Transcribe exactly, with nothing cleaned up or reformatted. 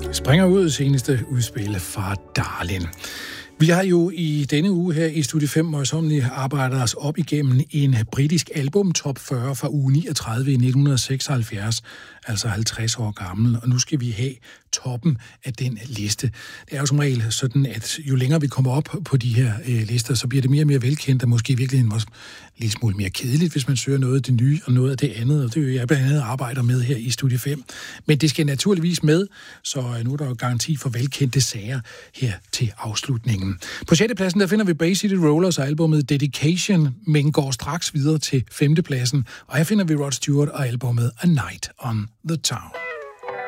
Springer ud seneste udspil fra Darlin. Vi har jo i denne uge her i Studie fem møjsommeligt arbejdet os op igennem en britisk album top fyrre fra uge niogtredive i nitten seksoghalvfjerds, altså halvtreds år gammel, og nu skal vi have toppen af den liste. Det er jo som regel sådan, at jo længere vi kommer op på de her øh, lister, så bliver det mere og mere velkendt, og måske i virkeligheden også lidt smule mere kedeligt, hvis man søger noget af det nye og noget af det andet, og det er jo jeg blandt andet arbejder med her i Studie fem. Men det skal naturligvis med, så nu er der jo garanti for velkendte sager her til afslutningen. På sjette pladsen der finder vi Bay City Rollers og albumet Dedication, men går straks videre til femte pladsen, og her finder vi Rod Stewart og albumet A Night on the Town.